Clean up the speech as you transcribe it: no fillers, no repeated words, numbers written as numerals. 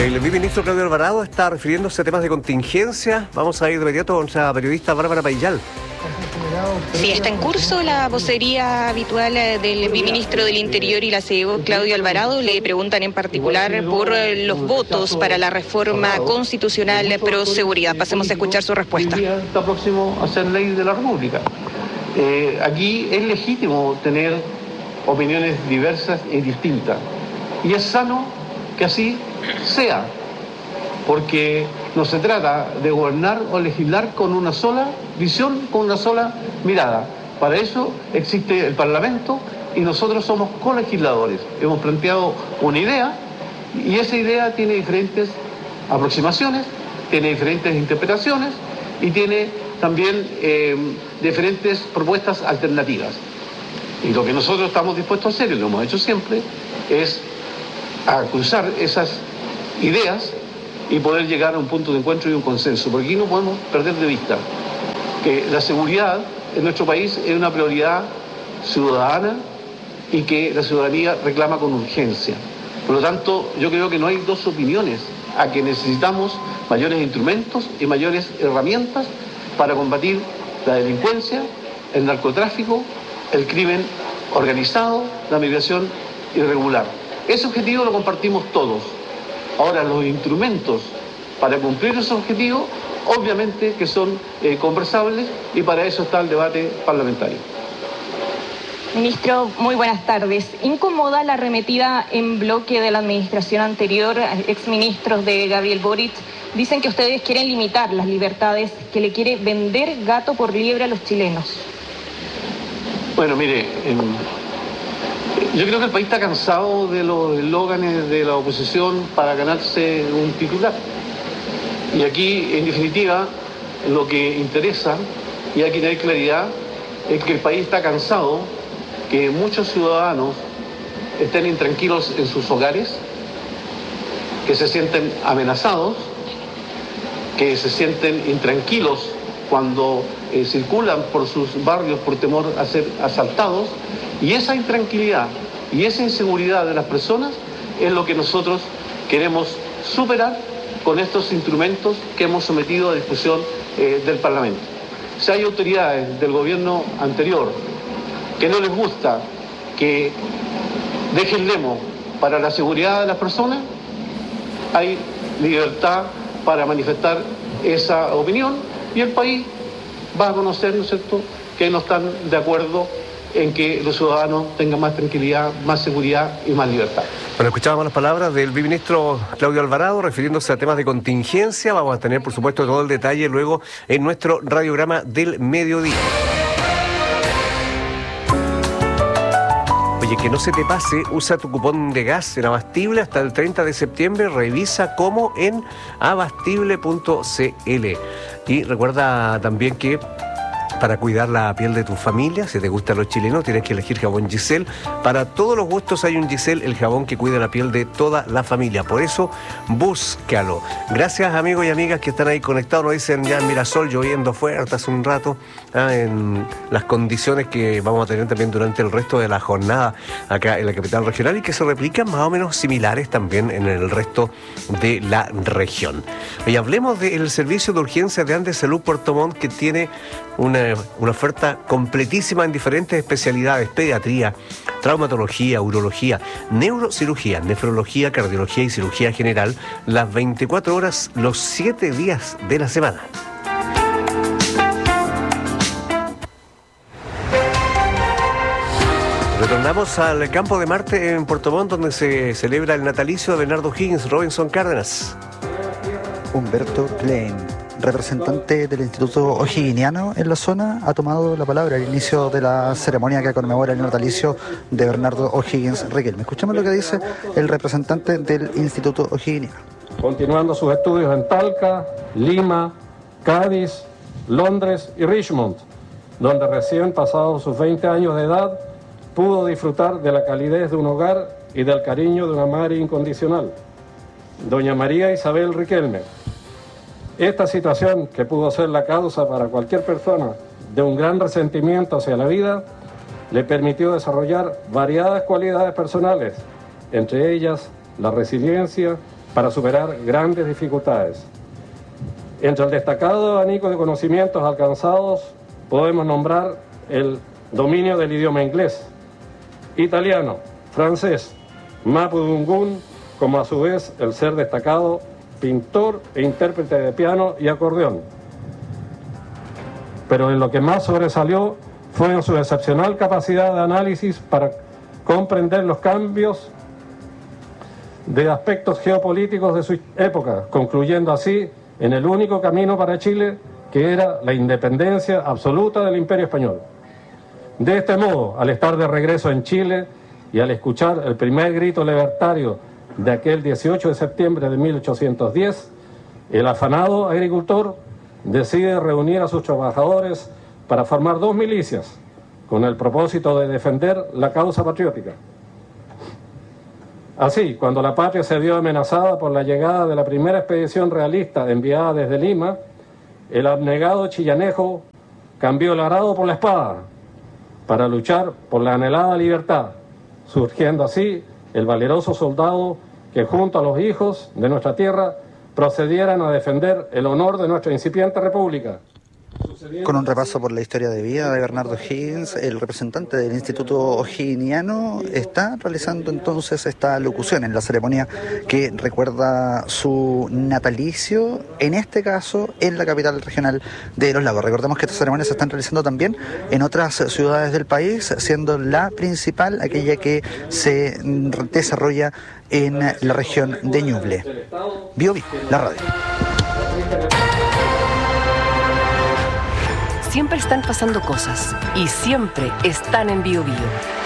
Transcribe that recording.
El viceministro Claudio Alvarado está refiriéndose a temas de contingencia. Vamos a ir de inmediato con nuestra periodista Bárbara Paillal. Sí, está en curso la vocería habitual del viceministro del Interior y la CEO Claudio Alvarado. Le preguntan en particular por los votos para la reforma constitucional pro seguridad. Pasemos a escuchar su respuesta. Está próximo a ser ley de la República. Aquí es legítimo tener opiniones diversas y distintas. Y es sano que así sea, porque no se trata de gobernar o legislar con una sola visión, con una sola mirada. Para eso existe el Parlamento y nosotros somos colegisladores. Hemos planteado una idea y esa idea tiene diferentes aproximaciones, tiene diferentes interpretaciones y tiene también diferentes propuestas alternativas. Y lo que nosotros estamos dispuestos a hacer, y lo hemos hecho siempre, es a cruzar esas ideas y poder llegar a un punto de encuentro y un consenso. Porque aquí no podemos perder de vista que la seguridad en nuestro país es una prioridad ciudadana y que la ciudadanía reclama con urgencia. Por lo tanto, yo creo que no hay dos opiniones, a que necesitamos mayores instrumentos y mayores herramientas para combatir la delincuencia, el narcotráfico, el crimen organizado, la migración irregular. Ese objetivo lo compartimos todos. Ahora, los instrumentos para cumplir esos objetivos, obviamente que son conversables y para eso está el debate parlamentario. Ministro, muy buenas tardes. ¿Incomoda la arremetida en bloque de la administración anterior? Exministros de Gabriel Boric dicen que ustedes quieren limitar las libertades, que le quiere vender gato por liebre a los chilenos. Bueno, mire, yo creo que el país está cansado de los eslóganes de la oposición para ganarse un titular. Y aquí, en definitiva, lo que interesa, y hay que tener claridad, es que el país está cansado, que muchos ciudadanos estén intranquilos en sus hogares, que se sienten amenazados, que se sienten intranquilos cuando circulan por sus barrios por temor a ser asaltados, y esa intranquilidad y esa inseguridad de las personas es lo que nosotros queremos superar con estos instrumentos que hemos sometido a discusión del Parlamento. Si hay autoridades del gobierno anterior que no les gusta que dejen demo para la seguridad de las personas, hay libertad para manifestar esa opinión y el país va a conocer, ¿no es cierto?, que no están de acuerdo en que los ciudadanos tengan más tranquilidad, más seguridad y más libertad. Bueno, escuchábamos las palabras del viceministro Claudio Alvarado refiriéndose a temas de contingencia. Vamos a tener, por supuesto, todo el detalle luego en nuestro radiograma del mediodía. Oye, que no se te pase, usa tu cupón de gas en Abastible hasta el 30 de septiembre, revisa cómo en abastible.cl. Y recuerda también que para cuidar la piel de tu familia, si te gustan los chilenos, tienes que elegir jabón Giselle. Para todos los gustos hay un Giselle, el jabón que cuida la piel de toda la familia. Por eso, búscalo. Gracias, amigos y amigas que están ahí conectados. Nos dicen ya en Mirasol, lloviendo fuerte hace un rato, en las condiciones que vamos a tener también durante el resto de la jornada acá en la capital regional y que se replican más o menos similares también en el resto de la región. Y hablemos del servicio de urgencia de Andes Salud Puerto Montt, que tiene una oferta completísima en diferentes especialidades: pediatría, traumatología, urología, neurocirugía, nefrología, cardiología y cirugía general, las 24 horas, los 7 días de la semana. Retornamos al Campo de Marte en Puerto Montt, donde se celebra el natalicio de Bernardo O'Higgins. Robinson Cárdenas. Humberto Klein, representante del Instituto O'Higginiano en la zona, ha tomado la palabra al inicio de la ceremonia que conmemora el natalicio de Bernardo O'Higgins Riquelme. Escuchemos lo que dice el representante del Instituto O'Higginiano. Continuando sus estudios en Talca, Lima, Cádiz, Londres y Richmond, donde recién pasados sus 20 años de edad pudo disfrutar de la calidez de un hogar y del cariño de una madre incondicional, doña María Isabel Riquelme. Esta situación, que pudo ser la causa para cualquier persona de un gran resentimiento hacia la vida, le permitió desarrollar variadas cualidades personales, entre ellas la resiliencia, para superar grandes dificultades. Entre el destacado abanico de conocimientos alcanzados podemos nombrar el dominio del idioma inglés, italiano, francés, mapudungún, como a su vez el ser destacado pintor e intérprete de piano y acordeón. Pero en lo que más sobresalió fue en su excepcional capacidad de análisis para comprender los cambios de aspectos geopolíticos de su época, concluyendo así en el único camino para Chile, que era la independencia absoluta del Imperio Español. De este modo, al estar de regreso en Chile y al escuchar el primer grito libertario de aquel 18 de septiembre de 1810, el afanado agricultor decide reunir a sus trabajadores para formar 2 milicias, con el propósito de defender la causa patriótica. Así, cuando la patria se vio amenazada por la llegada de la primera expedición realista enviada desde Lima, el abnegado chillanejo cambió el arado por la espada para luchar por la anhelada libertad, surgiendo así el valeroso soldado que junto a los hijos de nuestra tierra procedieran a defender el honor de nuestra incipiente república. Con un repaso por la historia de vida de Bernardo O'Higgins, el representante del Instituto O'Higginiano está realizando entonces esta locución en la ceremonia que recuerda su natalicio, en este caso en la capital regional de Los Lagos. Recordemos que estas ceremonias se están realizando también en otras ciudades del país, siendo la principal aquella que se desarrolla en la región de Ñuble. Bio, la radio. Siempre están pasando cosas y siempre están en Bio Bio.